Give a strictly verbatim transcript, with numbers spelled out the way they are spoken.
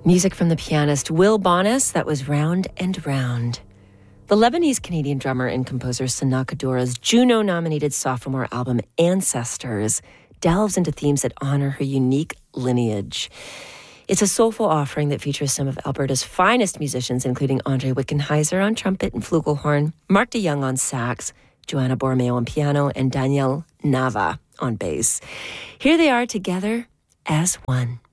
Music from the pianist Will Bonis, that was Round and Round. The Lebanese-Canadian drummer and composer Sana Kaddoura's Juno-nominated sophomore album Ancestors delves into themes that honor her unique lineage. It's a soulful offering that features some of Alberta's finest musicians, including Andre Wickenheiser on trumpet and flugelhorn, Mark DeYoung on sax, Joanna Borromeo on piano, and Daniel Nava on bass. Here they are together as one.